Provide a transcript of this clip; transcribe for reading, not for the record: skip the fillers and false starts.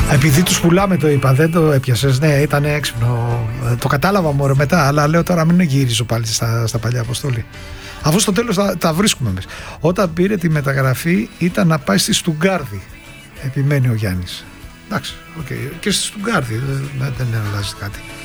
Επειδή τους πουλάμε το είπα, δεν το έπιασες. Ναι, ήταν έξυπνο. Το κατάλαβα μωρέ μετά, αλλά λέω τώρα μην γυρίζω πάλι στα παλιά, Αποστόλη. Αφού στο τέλος τα βρίσκουμε εμείς. Όταν πήρε τη μεταγραφή ήταν να πάει στη Στουγκάρδη, επιμένει ο Γιάννης. Εντάξει, okay. Και στη Στουγκάρδη δεν αλλάζει κάτι.